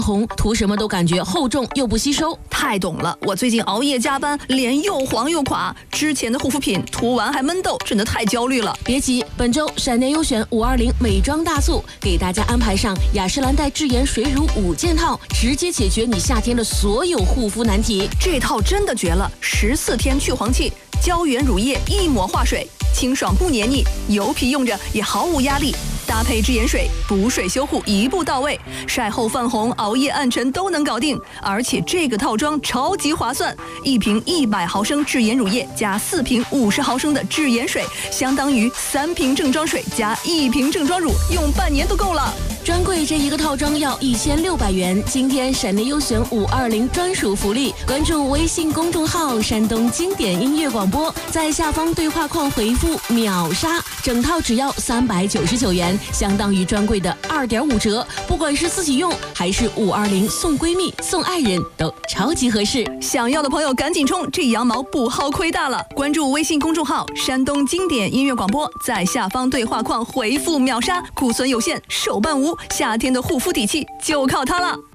红，涂什么都感觉厚重又不吸收。 太懂了，我最近熬夜加班，脸又黄又垮，之前的护肤品涂完还闷痘，真的太焦虑了。 别急，本周闪电优选520美妆大促，给大家安排上雅诗兰黛智颜水乳5件套，直接解决你夏天的所有护肤难题。 这套真的绝了，14天去黄气，胶原乳液一抹化水，清爽不黏腻，油皮用着也毫无压力。搭配智颜水，补水修护一步到位，晒后泛红、熬夜暗沉都能搞定。而且这个套装超级划算，一瓶100毫升智颜乳液加4瓶50毫升的智颜水，相当于3瓶正装水加1瓶正装乳，用半年都够了。 专柜这一个套装要1600元，今天闪电优选520专属福利，关注微信公众号山东经典音乐广播，在下方对话框回复秒杀，整套只要399元，相当于专柜的2.5折，不管是自己用还是520送闺蜜送爱人都超级合适。 想要的朋友赶紧冲，这羊毛不薅亏大了。关注微信公众号山东经典音乐广播，在下方对话框回复秒杀，库存有限，手办无，夏天的护肤底气就靠它了。